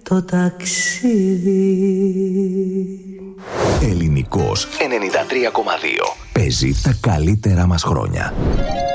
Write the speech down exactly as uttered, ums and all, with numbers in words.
το ταξίδι. Ελληνικός ενενήντα τρία κόμμα δύο. Παίζει τα καλύτερα μας χρόνια.